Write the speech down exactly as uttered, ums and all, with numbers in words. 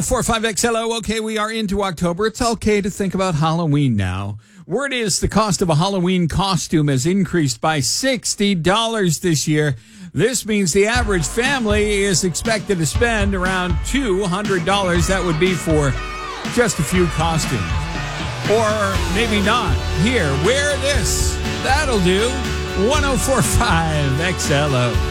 four five X L O. Okay, we are into October. It's okay to think about Halloween now. Word is the cost of a Halloween costume has increased by sixty dollars this year. This means the average family is expected to spend around two hundred dollars. That would be for just a few costumes. Or maybe not. Here, wear this. That'll do. one oh four point five X L O.